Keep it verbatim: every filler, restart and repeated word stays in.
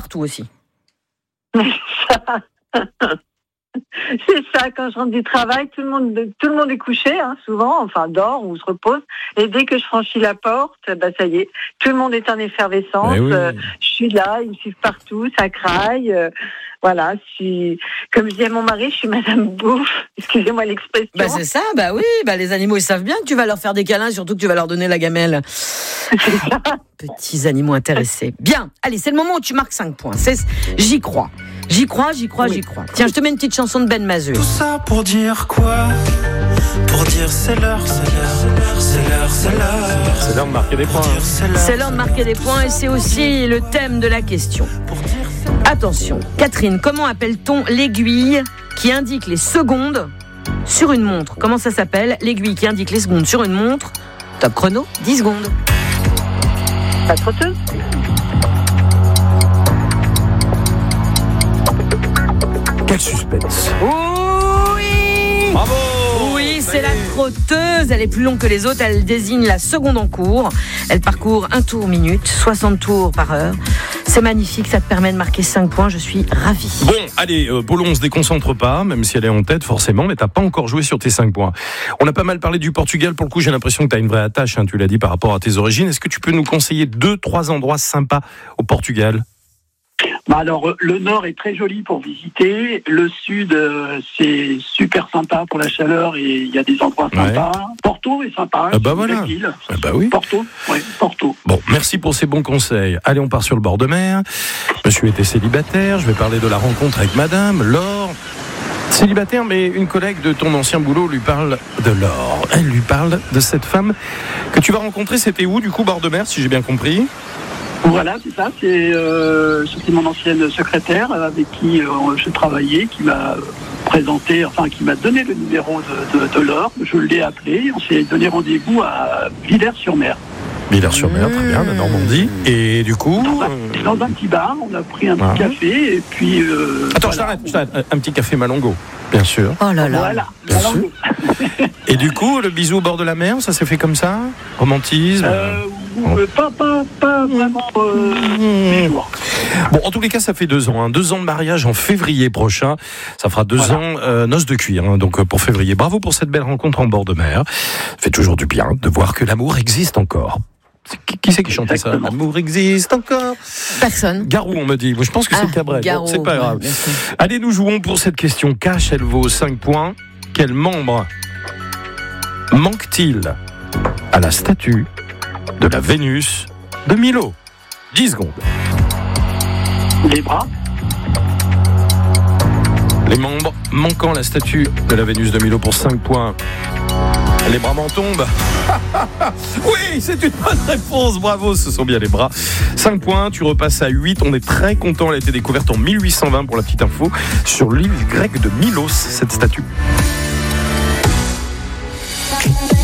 partout aussi. C'est ça, quand je rentre du travail, tout le monde, tout le monde est couché, hein, souvent, enfin dort ou se repose. Et dès que je franchis la porte, bah ça y est, tout le monde est en effervescence. Oui. Euh, je suis là, ils me suivent partout, ça craille. Euh, voilà, je suis, comme je dis à mon mari, je suis Madame Bouffe. Excusez-moi l'expression. Bah c'est ça, bah oui, bah les animaux ils savent bien que tu vas leur faire des câlins, surtout que tu vas leur donner la gamelle. C'est ça. Petits animaux intéressés. Bien, allez, c'est le moment où tu marques cinq points. C'est, j'y crois. J'y crois, j'y crois, oui. j'y crois. Tiens, je te mets une petite chanson de Ben Mazeux. Tout ça pour dire quoi ? Pour dire c'est l'heure, c'est l'heure, c'est l'heure, c'est l'heure. C'est l'heure de marquer des points. C'est l'heure de marquer des points et c'est aussi le thème de la question. Attention, Catherine, comment appelle-t-on l'aiguille qui indique les secondes sur une montre ? Comment ça s'appelle ? L'aiguille qui indique les secondes sur une montre. Top chrono, dix secondes. Pas trotteuse ? Quel suspense. Oui ! Bravo ! Oui, c'est la trotteuse. Elle est plus longue que les autres. Elle désigne la seconde en cours. Elle parcourt un tour minute, soixante tours par heure. C'est magnifique, ça te permet de marquer cinq points. Je suis ravie. Bon, allez, euh, Polo, on se déconcentre pas, même si elle est en tête, forcément, mais t'as pas encore joué sur tes cinq points. On a pas mal parlé du Portugal. Pour le coup, j'ai l'impression que t'as une vraie attache, hein, tu l'as dit, par rapport à tes origines. Est-ce que tu peux nous conseiller deux, trois endroits sympas au Portugal ? Bah alors, le nord est très joli pour visiter. Le sud, euh, c'est super sympa pour la chaleur et il y a des endroits sympas. Ouais. Porto est sympa. Ah bah voilà. Ville. Ah bah oui. Porto, ouais, Porto. Bon, merci pour ces bons conseils. Allez, on part sur le bord de mer. Monsieur était célibataire. Je vais parler de la rencontre avec Madame Laure. Célibataire, mais une collègue de ton ancien boulot lui parle de Laure. Elle lui parle de cette femme que tu vas rencontrer. C'était où, du coup, bord de mer, si j'ai bien compris ? Voilà, c'est ça. C'est, euh, c'était mon ancienne secrétaire avec qui euh, je travaillais, qui m'a présenté, enfin qui m'a donné le numéro de, de, de Laure. Je l'ai appelé. On s'est donné rendez-vous à Villers-sur-Mer. Villers-sur-Mer, très bien, la Normandie. Et du coup, dans un, dans un petit bar, on a pris un petit ah. café et puis. Euh, Attends, voilà. je t'arrête, je t'arrête. Un petit café Malongo, bien sûr. Oh là là. Voilà. Bien sûr. Et du coup, le bisou au bord de la mer, ça s'est fait comme ça ? Romantisme euh, oh. Pas, pas, pas vraiment. Euh, mmh. Bon, en tous les cas, ça fait deux ans. Hein. Deux ans de mariage en février prochain. Ça fera deux voilà. ans euh, noces de cuir. Hein, donc pour février. Bravo pour cette belle rencontre en bord de mer. Ça fait toujours du bien de voir que l'amour existe encore. Qui, qui c'est qui chantait ça ? L'amour existe encore. Personne. Garou, on me dit. Je pense que ah, c'est Cabrel. Bon, c'est pas grave. Ouais, allez, nous jouons pour cette question cash. Elle vaut cinq points. Quel membre manque-t-il à la statue de la Vénus de Milo ? dix secondes. Les bras. Les membres manquant la statue de la Vénus de Milo pour cinq points. Les bras m'en tombent. Oui, c'est une bonne réponse. Bravo, ce sont bien les bras. cinq points, tu repasses à huit. On est très content. Elle a été découverte en mille huit cent vingt pour la petite info sur l'île grecque de Milos, cette statue.